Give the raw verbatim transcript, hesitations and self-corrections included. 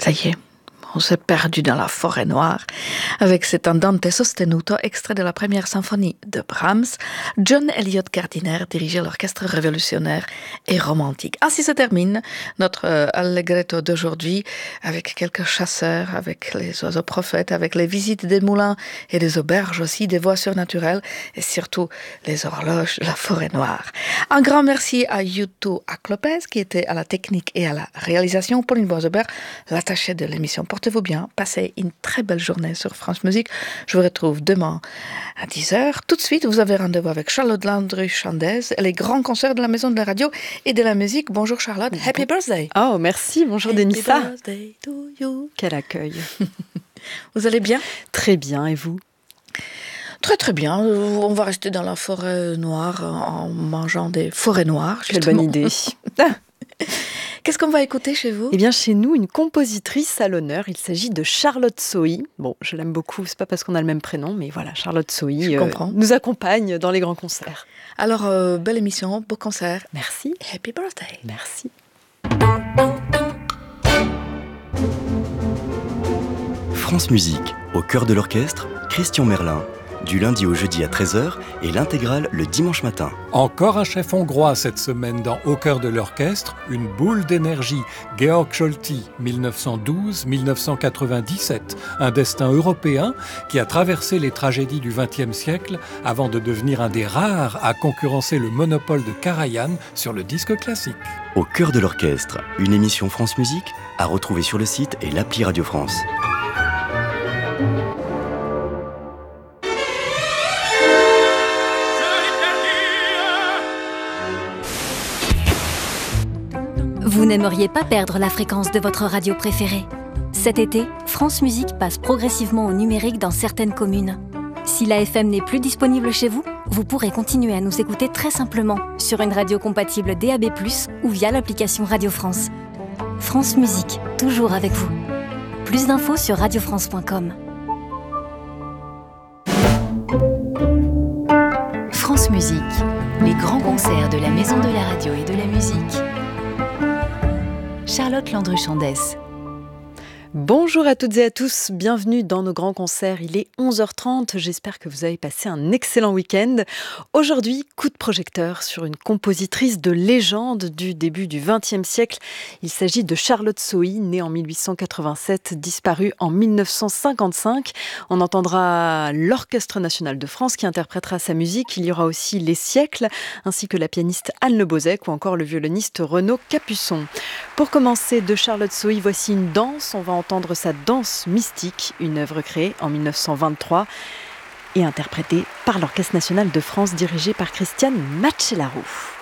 Ça y est, on s'est perdu dans la forêt noire avec cet andante sostenuto extrait de la première symphonie de Brahms. John Eliot Gardiner dirigeait l'orchestre révolutionnaire et romantique. Ainsi se termine notre euh, allegretto d'aujourd'hui avec quelques chasseurs, avec les oiseaux prophètes, avec les visites des moulins et des auberges aussi, des voix surnaturelles et surtout les horloges de la forêt noire. Un grand merci à Yuto Aklopez qui était à la technique et à la réalisation. Pauline Boisebert, l'attachée de l'émission. Portez-vous bien, passez une très belle journée sur France Musique. Je vous retrouve demain à dix heures. Tout de suite, vous avez rendez-vous avec Charlotte Landru-Chandez et les grands concerts de la Maison de la Radio et de la Musique. Bonjour Charlotte, happy birthday. Oh, merci, bonjour Happy Denissa. birthday to you. Quel accueil. Vous allez bien? Très bien, et vous? Très très bien, on va rester dans la forêt noire en mangeant des forêts noires. Quelle bonne idée. Qu'est-ce qu'on va écouter chez vous? Eh bien, chez nous, une compositrice à l'honneur. Il s'agit de Charlotte Sohi. Bon, je l'aime beaucoup, c'est pas parce qu'on a le même prénom, mais voilà, Charlotte Sohi euh, nous accompagne dans les grands concerts. Alors, euh, belle émission, beau concert. Merci. Happy birthday. Merci. France Musique, au cœur de l'orchestre, Christian Merlin. Du lundi au jeudi à treize heures et l'intégrale le dimanche matin. Encore un chef hongrois cette semaine dans Au cœur de l'orchestre, une boule d'énergie, Georg Scholti, dix-neuf cent douze à dix-neuf cent quatre-vingt-dix-sept. Un destin européen qui a traversé les tragédies du vingtième siècle avant de devenir un des rares à concurrencer le monopole de Karajan sur le disque classique. Au cœur de l'orchestre, une émission France Musique à retrouver sur le site et l'appli Radio France. Vous n'aimeriez pas perdre la fréquence de votre radio préférée? Cet été, France Musique passe progressivement au numérique dans certaines communes. Si la F M n'est plus disponible chez vous, vous pourrez continuer à nous écouter très simplement sur une radio compatible D A B plus, ou via l'application Radio France. France Musique, toujours avec vous. Plus d'infos sur radio france point com. France Musique, les grands concerts de la Maison de la Radio et de la Musique. Charlotte Landru-Chandez. Bonjour à toutes et à tous, bienvenue dans nos grands concerts. Il est onze heures trente, j'espère que vous avez passé un excellent week-end. Aujourd'hui, coup de projecteur sur une compositrice de légende du début du vingtième siècle. Il s'agit de Charlotte Sohi, née en dix-huit cent quatre-vingt-sept, disparue en dix-neuf cent cinquante-cinq. On entendra l'Orchestre national de France qui interprétera sa musique. Il y aura aussi Les Siècles, ainsi que la pianiste Anne Le Bozec ou encore le violoniste Renaud Capuçon. Pour commencer, de Charlotte Sohi, voici une danse. On va entendre sa danse mystique, une œuvre créée en dix-neuf cent vingt-trois et interprétée par l'Orchestre national de France dirigé par Christiane Macellaro.